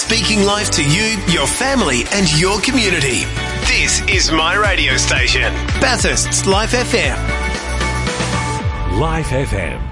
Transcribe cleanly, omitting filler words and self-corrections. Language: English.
speaking life to you, your family and your community. This is my radio station, Bathurst's Life FM. Life FM.